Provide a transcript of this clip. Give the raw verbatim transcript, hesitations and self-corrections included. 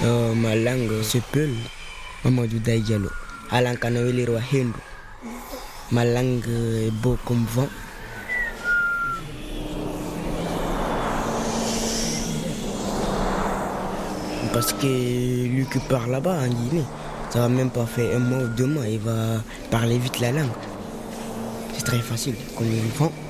Euh, ma langue se peut Mamadou Daï Diallo. Alan Kanaweli Roi Hindu. Ma langue est beau comme vent. Parce que lui qui parle là-bas en Guinée, ça va même pas faire un mois ou deux mois, il va parler vite la langue. C'est très facile, comme le vent.